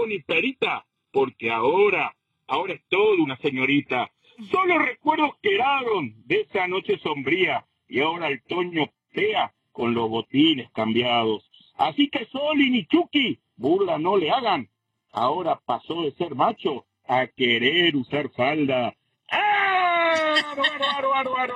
ni perita, porque ahora es toda una señorita. Solo recuerdos quedaron de esa noche sombría, y ahora el Toño sea con los botines cambiados. Así que Soli ni Chucky, burla no le hagan. Ahora pasó de ser macho a querer usar falda. ¡Ah! ¡Bárbaro!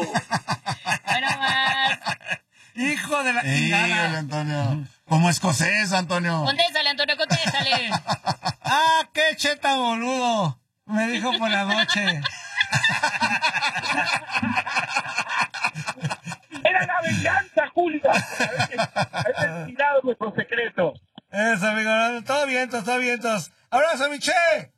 Hijo de la chingada. Antonio. Como escocés, Antonio. Contéstale, Antonio, contéstale. ¡Ah, qué cheta boludo! Me dijo por la noche. Era la venganza, Julio. Habéis tirado nuestro secreto. Eso, amigo. Todo vientos. ¡Abrazo, Miche!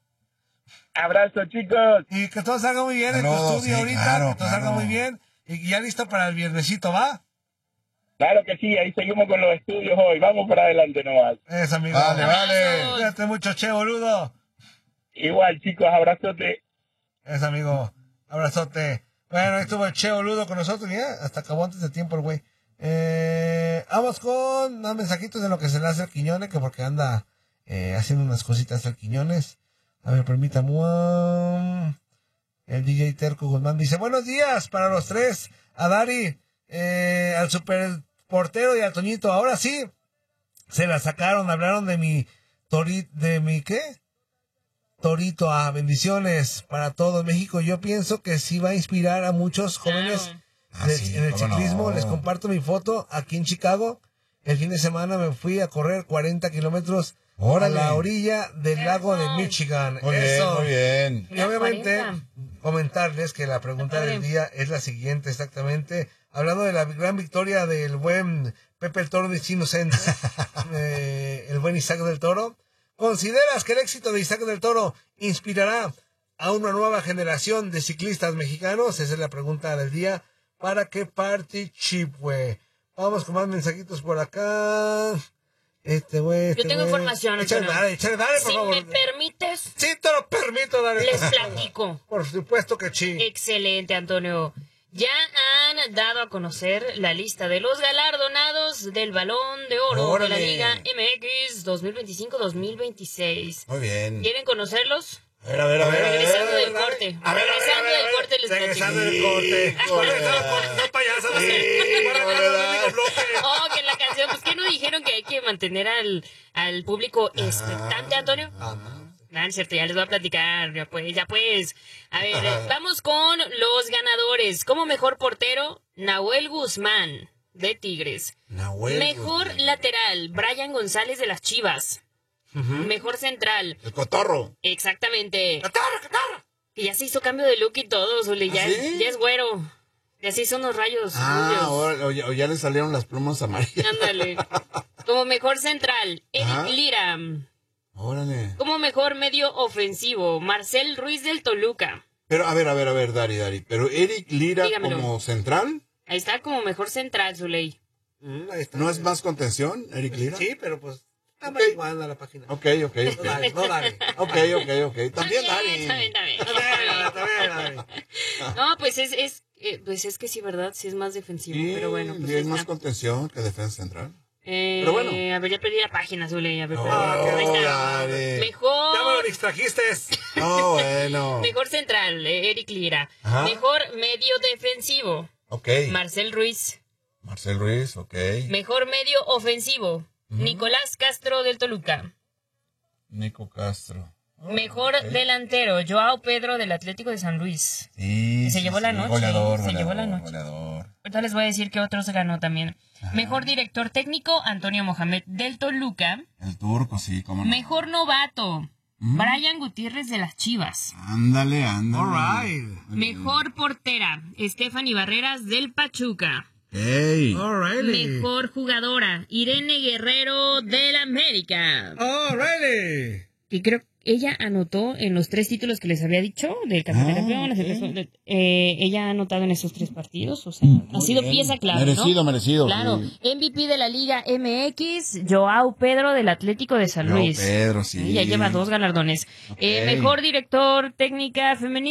Abrazo, chicos. Y que todo salga muy bien en tu estudio ahorita. Claro, que todo salga muy bien. Y ya listo para el viernesito, ¿va? Claro que sí, ahí seguimos con los estudios hoy. Vamos para adelante nomás. Eso, amigo. Vale. Cuídate mucho, che, boludo. Igual, chicos, abrazote. Eso, amigo. Abrazote. Bueno, ahí estuvo el che, boludo, con nosotros. Ya, hasta acabó antes de tiempo el güey. Vamos con unos mensajitos de lo que se le hace al Quiñones, que porque anda haciendo unas cositas al Quiñones. A ver, permítame. El DJ Terco Guzmán dice, buenos días para los tres. A Dari, al super portero y a Toñito. Ahora sí, se la sacaron. Hablaron de mi ¿qué? Torito. Bendiciones para todo México. Yo pienso que sí va a inspirar a muchos jóvenes en el ciclismo. No. Les comparto mi foto aquí en Chicago. El fin de semana me fui a correr 40 kilómetros a la orilla del lago de Michigan. Muy bien. Y obviamente comentarles que la pregunta del día es la siguiente exactamente. Hablando de la gran victoria del buen Pepe el Toro de Chino Centro, el buen Isaac del Toro. ¿Consideras que el éxito de Isaac del Toro inspirará a una nueva generación de ciclistas mexicanos? Esa es la pregunta del día para que participe. Vamos con más mensajitos por acá. Yo tengo información. Échale, dale, por favor. Si me permites. Sí, te lo permito, dale. Les platico. Por supuesto que sí. Excelente, Antonio. Ya han dado a conocer la lista de los galardonados del Balón de Oro de la Liga MX 2025-2026. Muy bien. ¿Quieren conocerlos? A ver. Regresando del corte. Regresando del corte les platico. Regresando del corte. No payaso. Oh, que en la canción, pues que no dijeron que hay que mantener al público expectante, Antonio. No, es cierto, ya les voy a platicar, ya pues. A ver, vamos con los ganadores. Como mejor portero, Nahuel Guzmán, de Tigres. Mejor lateral, Brian González, de las Chivas. Mejor central. El Cotorro. Exactamente. ¡Cotorro! Que ya se hizo cambio de look y todo, Zuli, ya es güero. Ya se hizo unos rayos. O ya le salieron las plumas amarillas. Ándale. Como mejor central, Eric Lira. Órale. Como mejor medio ofensivo, Marcel Ruiz del Toluca. Pero, a ver, Dari. ¿Pero Eric Lira como central? Ahí está como mejor central, Zuley. ¿No es más contención, Eric Lira? Sí, pero pues está marihuana la página. Ok. No dale. Ok. También Dari. También. No, pues es que sí, ¿verdad? Sí es más defensivo, Sí, pero bueno. Pues es más contención que defensa central. Pero bueno. A ver, ya perdí la página, Zuley. A ver, Dale. Mejor. Ya me lo distrajiste. Bueno. Mejor central, Eric Lira. Mejor medio defensivo. Ok. Marcel Ruiz, ok. Mejor medio ofensivo, Nicolás Castro del Toluca. Nico Castro. Mejor delantero, Joao Pedro del Atlético de San Luis. Sí. Se llevó la noche. Goleador. Goleador. Ahorita les voy a decir que otros ganó también. Mejor director técnico, Antonio Mohamed del Toluca. El turco, sí, cómo no. Mejor novato, Brian Gutiérrez de las Chivas. Ándale. All right. Mejor portera, Stephanie Barreras del Pachuca. Hey. Alrighty. Mejor jugadora, Irene Guerrero del América. Alrighty. Y creo que ella anotó en los 3 títulos que les había dicho del campeón de campeones. Ella ha anotado en esos 3 partidos. O sea, ha sido pieza clave, Merecido. Claro. Sí. MVP de la Liga MX, Joao Pedro del Atlético de San Luis. Pedro, sí. Ya lleva 2 galardones. Okay. Mejor directora técnica,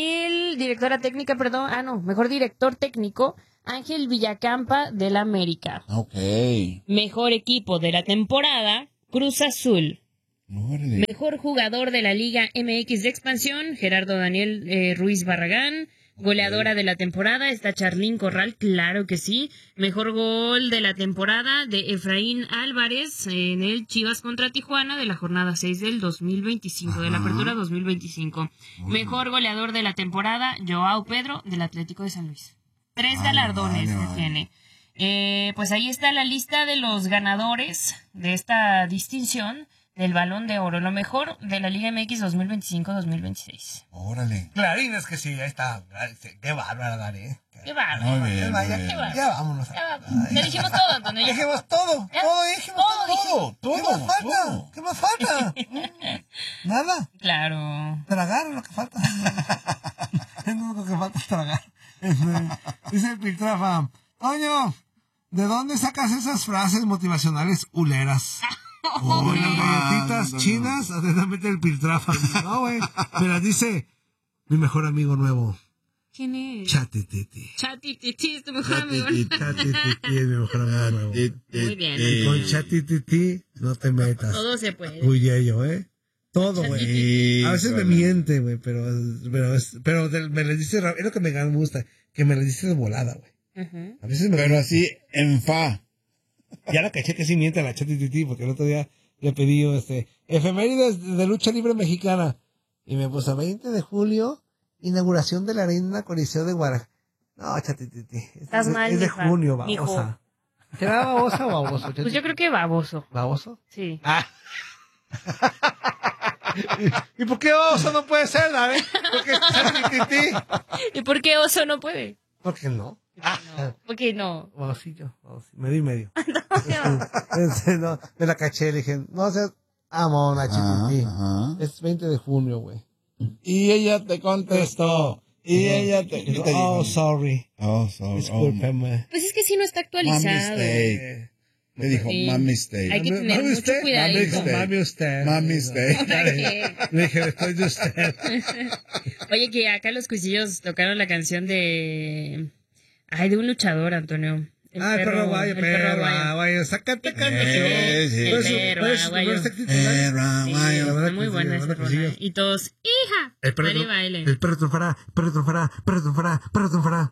mejor director técnico, Ángel Villacampa del América. Ok. Mejor equipo de la temporada, Cruz Azul. Órale. Mejor jugador de la Liga MX de expansión, Gerardo Daniel Ruiz Barragán. Goleadora de la temporada está Charlín Corral, claro que sí. Mejor gol de la temporada de Efraín Álvarez en el Chivas contra Tijuana de la jornada 6 del 2025, de la apertura 2025. Mejor goleador de la temporada, Joao Pedro del Atlético de San Luis. 3 galardones tiene. Pues ahí está la lista de los ganadores de esta distinción del Balón de Oro, lo mejor de la Liga MX 2025-2026. Órale. Clarines que sí, ahí está. Qué bárbara, Dari. Qué bárbaro. Muy bien, muy bien. Ya vámonos. Ya dijimos todo, Antonio. ya. Dijimos todo. ¿Ya? Dijimos todo. Todo, ¿Qué más falta? todo. ¿Qué más falta? Nada. Claro. Tragar es lo que falta. Es lo único que falta es tragar. Dice el Piltrafa, Toño, ¿de dónde sacas esas frases motivacionales huleras? Las galletitas chinas, atentamente el Piltrafa. No, güey, me las dice mi mejor amigo nuevo. ¿Quién es? Chatititi. Chatititi es tu mejor amigo. Chatititi es mi mejor amigo nuevo. Muy bien. Y con Chatititi no te metas. Todo se puede. Cuyello, todo, güey. A veces me miente, güey, pero me les dice, es lo que me gusta, que me les dice de volada, güey. Ujú. A veces me Pero así, en fa. Ya la caché que sí miente a la Chatititi, porque el otro día le pedí efemérides de lucha libre mexicana. Y me puso 20 de julio, inauguración de la Arena Coliseo de Guadalajara. No, Chatititi. Estás mal, Es de mija. junio, Mijo. babosa. ¿Será babosa o baboso? Pues yo creo que baboso. ¿Baboso? Sí. Ah. ¿Y por qué oso no puede ser, David? Porque es Chatititi. ¿Y por qué oso no puede? ¿Por qué no? ¿Por qué no? Babosillo, medio y medio. No. No, me la caché, le dije, no seas amona, Chatititi. Ajá. Es 20 de junio, güey. Y ella te contestó. Y ella te Dijo, dijo. oh, sorry. Oh, sorry. Discúlpeme. Pues es que sí no está actualizado. Mami, me dijo, Sí. my mistake. Hay que tener ¿Mami mucho usted? cuidadito. Mami usted. Mami usted. Le dije, estoy de usted. Oye, que acá los cuisillos tocaron la canción de... Ay, de un luchador, Antonio. El perro aguayo, perro aguayo. Sácate canción. Sí. El perro aguayo. Perro aguayo. Sí, La verdad está muy que buena sí, esa la verdad que rola. sí. Y todos, hija, El perro, baile, baile. el perro triunfará, perro triunfará, perro triunfará, perro triunfará.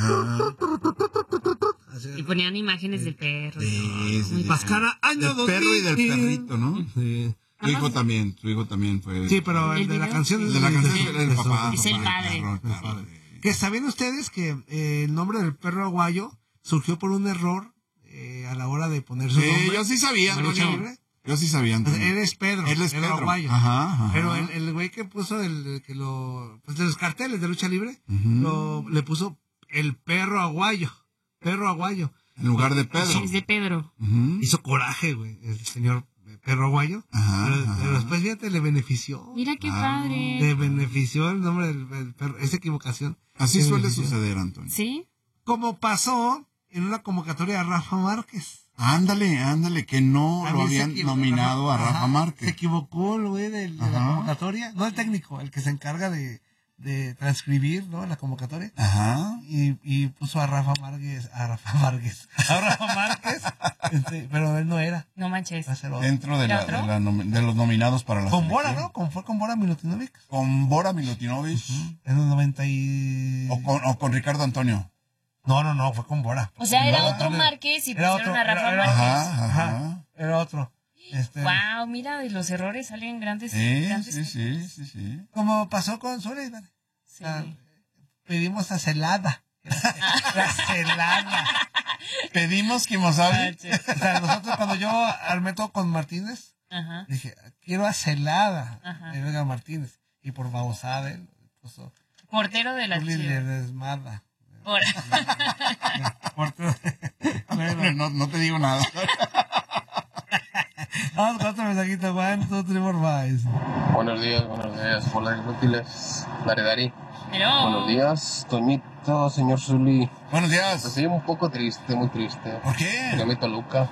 Y ponían imágenes del perro. Sí, sí, Muy sí. Pascara, año Del perro y del 2000. perrito, ¿no? Sí. Tu hijo también fue. Sí, pero el de la video? canción El de la canción es del papá. Es el papá, padre. perro, claro. Que sabían ustedes que el nombre del perro aguayo surgió por un error a la hora de poner su nombre. Yo sí sabía, ¿En lucha Antonio. libre? Yo sí sabía, O sea, Antonio. él es Pedro. Él es Pedro. Aguayo. Ajá. Pero el güey que puso pues de los carteles de lucha libre, Ujú. le puso el perro aguayo. Perro aguayo. En lugar de Pedro. Es de Pedro. Ujú. Hizo coraje, güey, el señor perro aguayo. Ajá, Pero ajá. después, fíjate, le benefició. Mira qué Claro. padre. Le benefició el nombre del perro. Esa equivocación. Así Le suele benefició. suceder, Antonio. ¿Sí? Como pasó en una convocatoria de Rafa Márquez. Ándale, que no A lo mí se habían equivocó, nominado a ajá, Rafa Se Márquez. equivocó el güey de la Ajá. convocatoria. No el técnico, el que se encarga de transcribir, ¿no? La convocatoria. Ajá. Y puso a Rafa Márquez, a Rafa Márquez, pero él no era. No manches. Va a ser otro. Dentro de, ¿Era otro? de los nominados para la Con Bora, selección. ¿no? Fue con Bora Milutinovic. Con Bora Milutinovic. En los 90 y... O con Ricardo Antonio. No, fue con Bora. O sea, era No, otro no, Márquez y era pusieron otro, a Rafa era- Márquez. Ajá. Era otro. Wow, mira, de los errores salen grandes. Sí, grandes sí. Como pasó con Suárez, ¿vale? Sí. Pedimos a Celada. La Celada. Pedimos Kimosabi. O sea, nosotros cuando yo armé todo con Martínez, Ajá. dije, quiero a Celada. Ajá. Y venga Martínez. Y por babosada, él puso Portero de la Juli le Chivas. desmada. Por- Bueno, No te digo nada. vamos con otro mensajito. 1, 2, 3, 4, 5. Buenos días, hola inútiles, Daredari. Hello. Buenos días, Toñito, señor Zuli. Buenos Pues días. sí, un poco triste, muy triste. ¿Por Perdió qué? mi Toluca,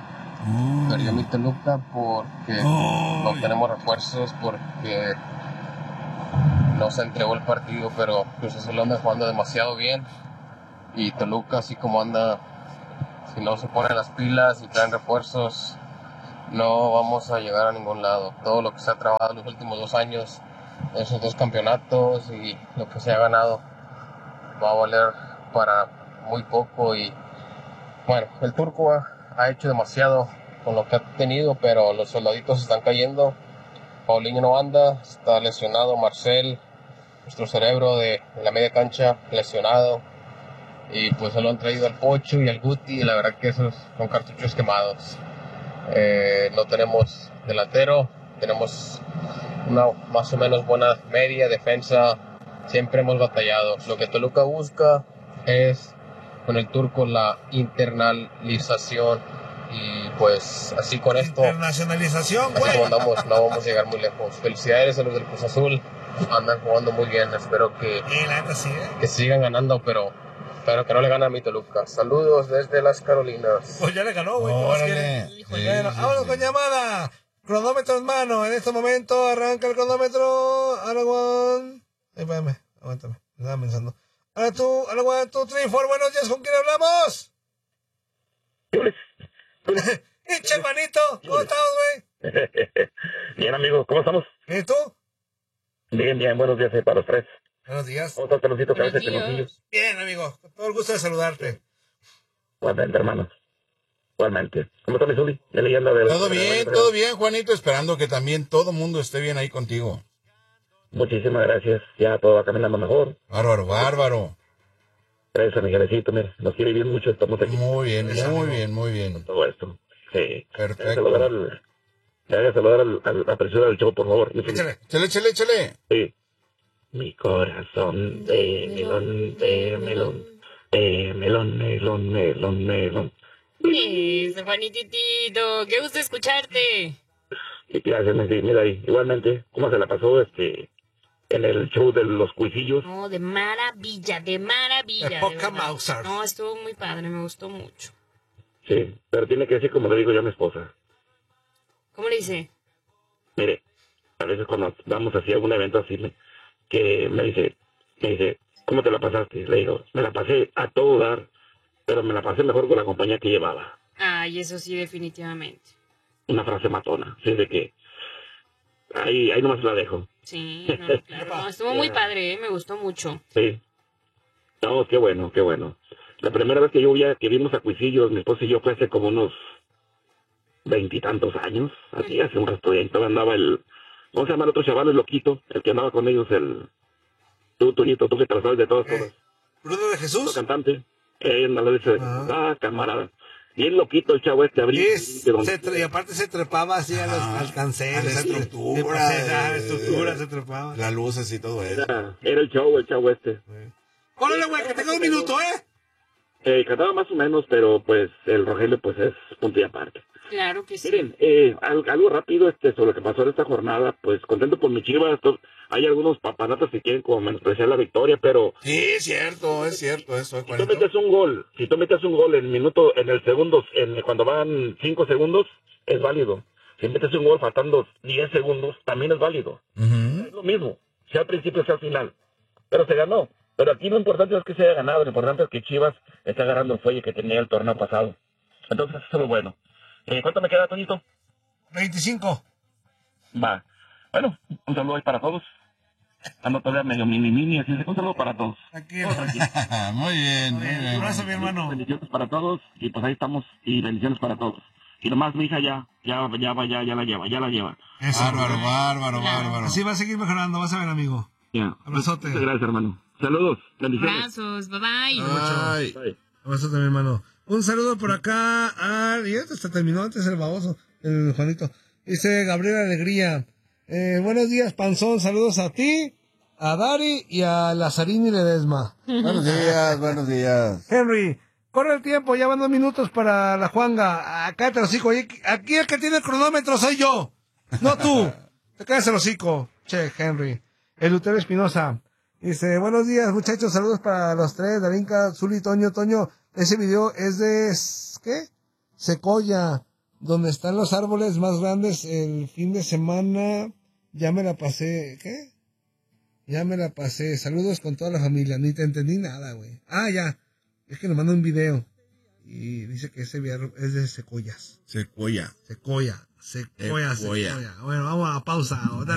porque Uy. no tenemos refuerzos, porque no se entregó el partido, pero Cruz Azul anda jugando demasiado bien. Y Toluca, así como anda, si no se ponen las pilas y traen refuerzos, no vamos a llegar a ningún lado. Todo lo que se ha trabajado en los últimos 2 años, esos 2 campeonatos y lo que se ha ganado, va a valer para muy poco. Y bueno, el Turco ha hecho demasiado con lo que ha tenido, pero los soldaditos están cayendo. Paulinho no anda, está lesionado. Marcel, nuestro cerebro de la media cancha, lesionado. Y pues se lo han traído al Pocho y al Guti, y la verdad que esos son cartuchos quemados. No tenemos delantero, tenemos una más o menos buena media defensa. Siempre hemos batallado. Lo que Toluca busca es con el Turco la internalización, y pues así con esto, internacionalización, así güey. como andamos, no vamos a llegar muy lejos. Felicidades a los del Cruz Azul, andan jugando muy bien. Espero que La neta sí, que sigan ganando, pero que no le gane a mi Toluca. Saludos desde las Carolinas. Pues ya le ganó, güey. ¿Qué más quiere? Bueno, vámonos con llamada. Cronómetro en mano. En este momento arranca el cronómetro. Aragón. Espérame, aguántame. Me estaba pensando. Ahora tú, Aragón, tú, 3, 4, buenos días. ¿Con quién hablamos? Hinche, hermanito. ¿Cómo estamos, güey? Bien, amigos, ¿cómo estamos? ¿Y tú? Bien, buenos días para los tres. Buenos días. ¿Cómo estás, Peloncito? Buenos Cabeza, días. Peloncillos. Bien, amigo. Con todo el gusto de saludarte. Igualmente, hermanos. Igualmente. ¿Cómo está mi Zuli? ¿Ya leyendo de Todo bien, Juanito, esperando que también todo mundo esté bien ahí contigo. Muchísimas gracias. Ya todo va caminando mejor. Bárbaro. Gracias a Miguelcito, mire, nos quiere bien mucho, estamos aquí. Muy bien. Con todo esto. Sí. Perfecto. Debe saludar al aprecio del show, por favor. Échale. Échale. Sí. Mi corazón de melón. Eso, Juanititito, qué gusto escucharte. Y gracias, mira ahí. Igualmente, ¿cómo se la pasó en el show de los cuisillos? No, de maravilla. De poca verdad. Mauser. No, estuvo muy padre, me gustó mucho. Sí, pero tiene que decir como le digo yo a mi esposa. ¿Cómo le dice? Mire, a veces cuando vamos así a algún evento así, que me dice, ¿cómo te la pasaste? Le digo, me la pasé a todo dar, pero me la pasé mejor con la compañía que llevaba. Ay, eso sí, definitivamente. Una frase matona, así de que ahí nomás la dejo. Sí, no, claro. No, estuvo muy padre, me gustó mucho. Sí. No, qué bueno. La primera vez que vimos a Cuisillos, mi esposa y yo, fue hace como unos 20 y tantos años, así hace un rato, y ahí todavía andaba ¿cómo se llama el otro chaval, el loquito? El que andaba con ellos, tú, Toñito, tú que te la sabes de todas cosas. ¿Bruno de El Jesús? cantante, andaba dice, camarada. Bien loquito el chavo abrí. Y aparte se trepaba así al cancel. A la estructura. La estructura se trepaba. Las luces y todo eso. Era el chavo Órale, güey, que tenga un minuto, cantaba más o menos, pero pues el Rogelio pues es punto y aparte. Claro que sí. Miren, algo rápido sobre lo que pasó en esta jornada, pues contento por mi Chivas. Hay algunos papanatas que quieren como menospreciar la victoria, pero Sí, es cierto eso, si tú Juanito. metes un gol en el segundo, cuando van 5 segundos, es válido. Si metes un gol faltando 10 segundos, también es válido. Es lo mismo, sea al principio, sea al final. Pero se ganó. Pero aquí lo importante es que se haya ganado, lo importante es que Chivas está agarrando el fuelle que tenía el torneo pasado. Entonces, eso es lo bueno. ¿Cuánto me queda, Toñito? 25. Va. Bueno, un saludo ahí para todos. Ando todavía medio mini, así que un saludo para todos. Aquí. Muy bien. Un abrazo, mi hermano. Bendiciones para todos, y pues ahí estamos, y bendiciones para todos. Y nomás mi hija ya la lleva. Eso. Bárbaro. Así va a seguir mejorando, vas a ver, amigo. Ya. Abrazote. Muchas gracias, hermano. Saludos, bendiciones. Abrazos, bye bye. Ay. Bye. Abrazote, mi hermano. Un saludo por acá y esto hasta terminó antes el baboso, el Juanito. Dice Gabriel Alegría. Buenos días, Panzón. Saludos a ti, a Dari y a Lazarini Ledesma. Buenos días. Henry, corre el tiempo, ya van 2 minutos para la Juanga. Acá te lo hocico. Aquí el que tiene el cronómetro soy yo, no tú. Te caes el hocico. Che, Henry. El Lutero Espinosa. Dice, buenos días, muchachos. Saludos para los tres, Darinka, Zuli, Toño. Ese video es de, ¿qué? Secoya, donde están los árboles más grandes el fin de semana. Ya me la pasé, ¿qué? Ya me la pasé. Saludos con toda la familia. Ni te entendí nada, güey. Ah, ya. Es que nos manda un video. Y dice que ese VR es de Sequoia. Sequoia. Bueno, vamos a pausa.